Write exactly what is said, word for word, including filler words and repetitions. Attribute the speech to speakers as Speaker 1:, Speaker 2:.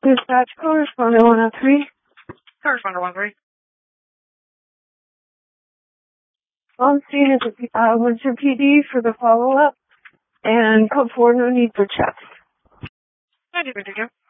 Speaker 1: Dispatch correspondent one oh three.
Speaker 2: Correspondent one three.
Speaker 1: On scene at the uh, Windsor P D for the follow-up, and code four, no need for checks.
Speaker 2: I do, thank you.